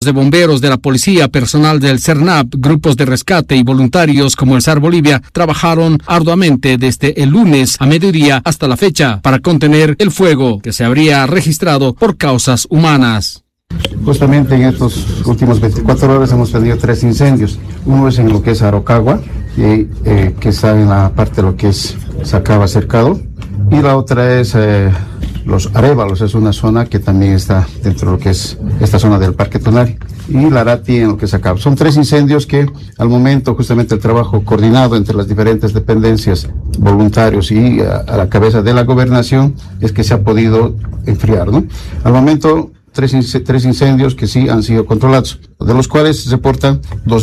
de bomberos de la policía, personal del CERNAP, grupos de rescate y voluntarios como el SAR Bolivia trabajaron arduamente desde el lunes a mediodía hasta la fecha para contener el fuego que se habría registrado por causas humanas. Justamente en estos últimos 24 horas hemos tenido 3 incendios. Uno es en lo que es Arocagua, que está en la parte de lo que es Sacaba Cercado, y la otra es Los Arévalos, es una zona que también está dentro de lo que es esta zona del Parque Tunari, y Larati en lo que es Sacaba. Son 3 incendios que al momento justamente el trabajo coordinado entre las diferentes dependencias, voluntarios y a la cabeza de la gobernación es que se ha podido enfriar, ¿no? Al momento 3 incendios que sí han sido controlados, de los cuales se reportan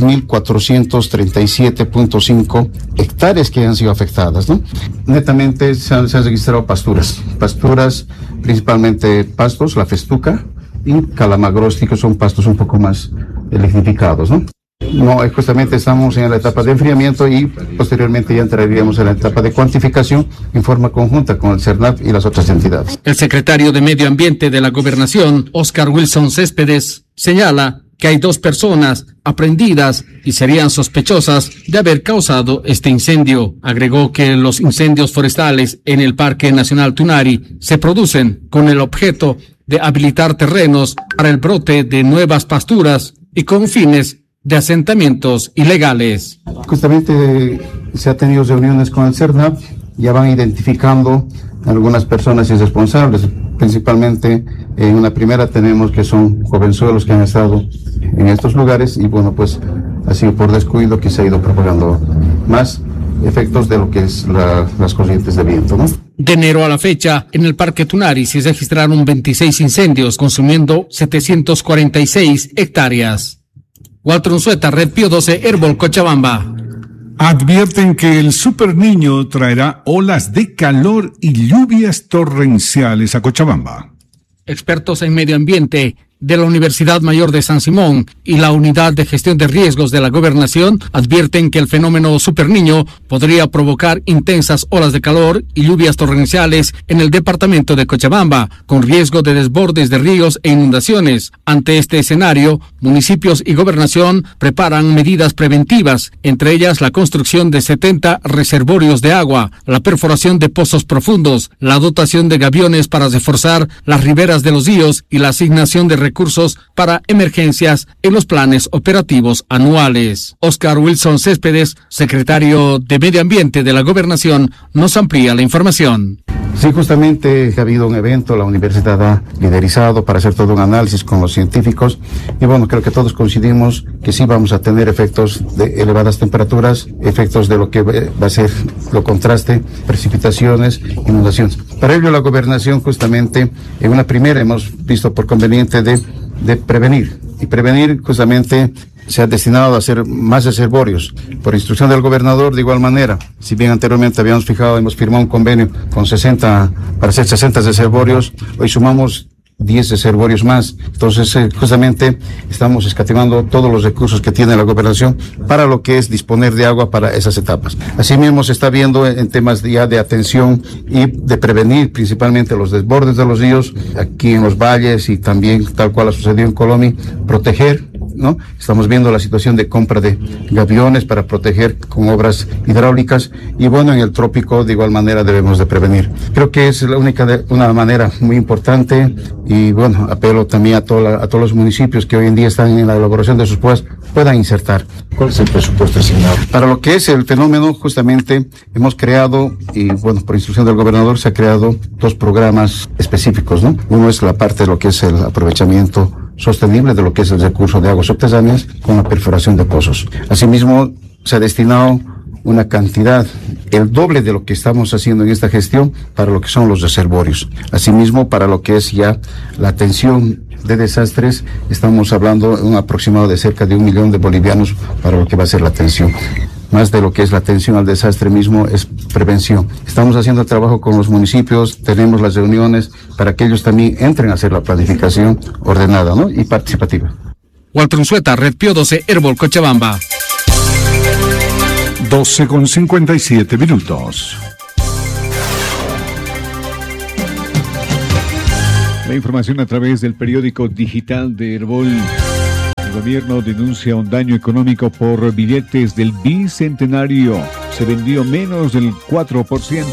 2.437.5 hectáreas que han sido afectadas, ¿no? Netamente se han registrado pasturas, principalmente pastos, la festuca y calamagrosti, que son pastos un poco más lignificados, ¿no? No, justamente estamos en la etapa de enfriamiento y posteriormente ya entraríamos en la etapa de cuantificación en forma conjunta con el CERNAP y las otras entidades. El secretario de Medio Ambiente de la Gobernación, Oscar Wilson Céspedes, señala que hay 2 personas aprehendidas y serían sospechosas de haber causado este incendio. Agregó que los incendios forestales en el Parque Nacional Tunari se producen con el objeto de habilitar terrenos para el brote de nuevas pasturas y con fines de asentamientos ilegales. Justamente se ha tenido reuniones con el CERNAP, ya van identificando algunas personas irresponsables, principalmente en una primera tenemos que son jovenzuelos que han estado en estos lugares y bueno, pues ha sido por descuido que se ha ido propagando más efectos de lo que es las corrientes de viento, ¿no? De enero a la fecha, en el Parque Tunari se registraron 26 incendios, consumiendo 746 hectáreas. Walter Unzueta, Red Pío 12, Herbol, Cochabamba. Advierten que el Super Niño traerá olas de calor y lluvias torrenciales a Cochabamba. Expertos en medio ambiente de la Universidad Mayor de San Simón y la Unidad de Gestión de Riesgos de la Gobernación advierten que el fenómeno Super Niño podría provocar intensas olas de calor y lluvias torrenciales en el departamento de Cochabamba, con riesgo de desbordes de ríos e inundaciones. Ante este escenario, municipios y gobernación preparan medidas preventivas, entre ellas la construcción de 70 reservorios de agua, la perforación de pozos profundos, la dotación de gaviones para reforzar las riberas de los ríos y la asignación de recursos para emergencias en los planes operativos anuales. Oscar Wilson Céspedes, secretario de Medio Ambiente de la Gobernación, nos amplía la información. Sí, justamente ha habido un evento, la universidad ha liderizado para hacer todo un análisis con los científicos y bueno, creo que todos coincidimos que sí vamos a tener efectos de elevadas temperaturas, efectos de lo que va a ser lo contraste, precipitaciones, inundaciones. Para ello la gobernación justamente en una primera hemos visto por conveniente de prevenir y prevenir justamente se ha destinado a hacer más reservorios. Por instrucción del gobernador, de igual manera, si bien anteriormente hemos firmado un convenio con 60, para hacer 60 reservorios, hoy sumamos 10 reservorios más. Entonces, justamente estamos escatimando todos los recursos que tiene la gobernación para lo que es disponer de agua para esas etapas. Asimismo, se está viendo en temas ya de atención y de prevenir principalmente los desbordes de los ríos aquí en los valles y también, tal cual ha sucedido en Colombia, proteger, ¿no? Estamos viendo la situación de compra de gaviones para proteger con obras hidráulicas y bueno, en el trópico de igual manera debemos de prevenir. Creo que es una manera muy importante y bueno, apelo también a todos los municipios que hoy en día están en la elaboración de sus pruebas puedan insertar. ¿Cuál es el presupuesto asignado? Para lo que es el fenómeno, justamente hemos creado, y bueno, por instrucción del gobernador se ha creado 2 programas específicos, ¿no? Uno es la parte de lo que es el aprovechamiento sostenible de lo que es el recurso de aguas subterráneas con la perforación de pozos. Asimismo, se ha destinado una cantidad, el doble de lo que estamos haciendo en esta gestión para lo que son los reservorios. Asimismo, para lo que es ya la atención de desastres, estamos hablando de un aproximado de cerca de 1 millón de bolivianos para lo que va a ser la atención. Más de lo que es la atención al desastre mismo es prevención. Estamos haciendo el trabajo con los municipios, tenemos las reuniones para que ellos también entren a hacer la planificación ordenada, ¿no? Y participativa. Walter Unzueta, Red Pío 12, Herbol, Cochabamba. 12:57. La información a través del periódico digital de Herbol. gobierno denuncia un daño económico por billetes del Bicentenario. Se vendió menos del 4%.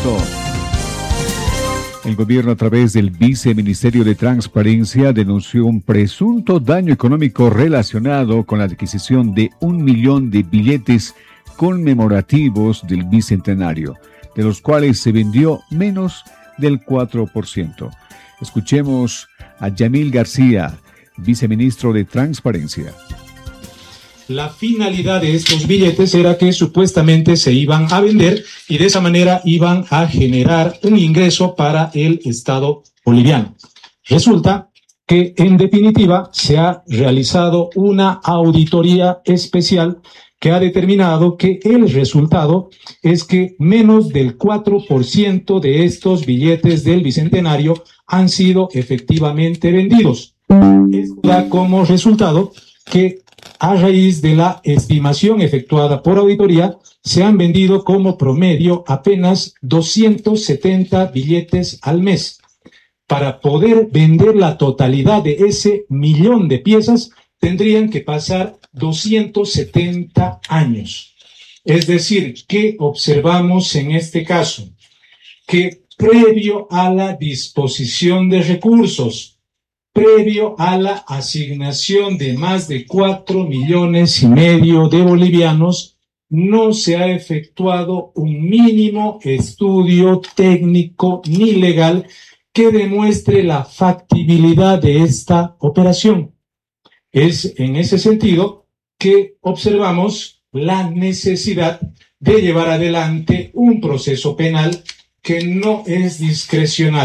El gobierno, a través del Viceministerio de Transparencia, denunció un presunto daño económico relacionado con la adquisición de 1 millón de billetes conmemorativos del Bicentenario, de los cuales se vendió menos del 4%. Escuchemos a Yamil García, viceministro de Transparencia. La finalidad de estos billetes era que supuestamente se iban a vender y de esa manera iban a generar un ingreso para el Estado boliviano. Resulta que en definitiva se ha realizado una auditoría especial que ha determinado que el resultado es que menos del 4% de estos billetes del Bicentenario han sido efectivamente vendidos. Esto da como resultado que a raíz de la estimación efectuada por auditoría, se han vendido como promedio apenas 270 billetes al mes. Para poder vender la totalidad de ese millón de piezas, tendrían que pasar 270 años. Es decir, ¿qué observamos en este caso? Que previo a la disposición de recursos, previo a la asignación de más de 4,5 millones de bolivianos, no se ha efectuado un mínimo estudio técnico ni legal que demuestre la factibilidad de esta operación. Es en ese sentido que observamos la necesidad de llevar adelante un proceso penal que no es discrecional.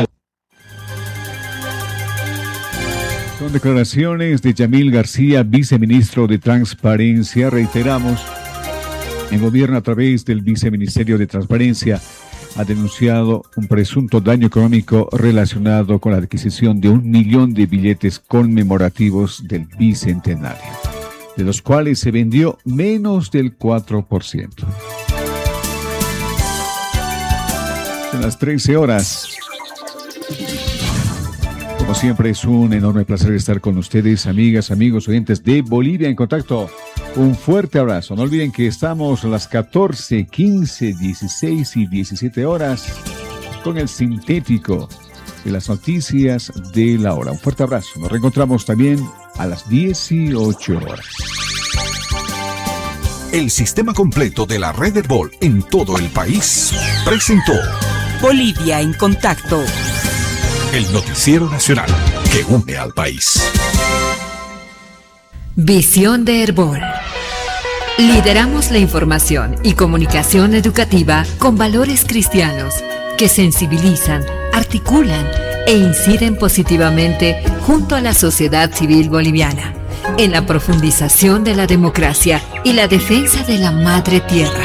Son declaraciones de Yamil García, viceministro de Transparencia. Reiteramos, el gobierno, a través del Viceministerio de Transparencia, ha denunciado un presunto daño económico relacionado con la adquisición de 1 millón de billetes conmemorativos del Bicentenario, de los cuales se vendió menos del 4%. Son las 13 horas. Como siempre, es un enorme placer estar con ustedes, amigas, amigos, oyentes de Bolivia en Contacto. Un fuerte abrazo. No olviden que estamos a las 14, 15, 16 y 17 horas con el sintético de las noticias de la hora. Un fuerte abrazo. Nos reencontramos también a las 18 horas. El sistema completo de la red Herbol en todo el país presentó Bolivia en Contacto, el noticiero nacional que une al país. Visión de Herbol. Lideramos la información y comunicación educativa con valores cristianos que sensibilizan, articulan e inciden positivamente junto a la sociedad civil boliviana en la profundización de la democracia y la defensa de la madre tierra.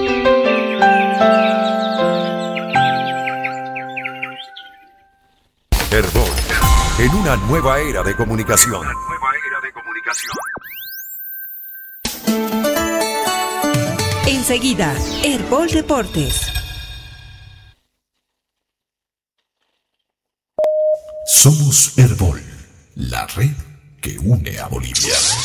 Herbol, en una nueva era de comunicación. Enseguida, Herbol Deportes. Somos Herbol, la red que une a Bolivia.